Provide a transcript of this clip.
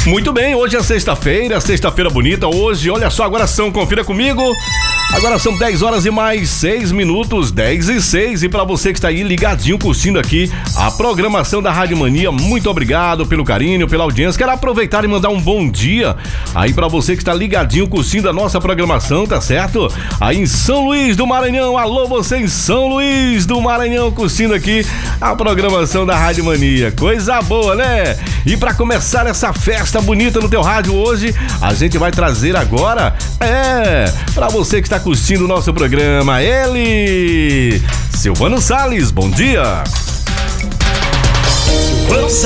Muito bem, hoje é sexta-feira bonita. Hoje, olha só, confira comigo. Agora são 10 horas e mais 6 minutos, 10 e 6. E pra você que está aí ligadinho, curtindo aqui a programação da Rádio Mania, muito obrigado pelo carinho, pela audiência. Quero aproveitar e mandar um bom dia aí pra você que está ligadinho, curtindo a nossa programação, tá certo? Aí em São Luís do Maranhão, alô você em São Luís do Maranhão, curtindo aqui a programação da Rádio Mania. Coisa boa, né? E pra começar essa festa bonita no teu rádio hoje, a gente vai trazer agora, pra você que está curtindo o nosso programa, ele, Silvano Salles, bom dia. Silvano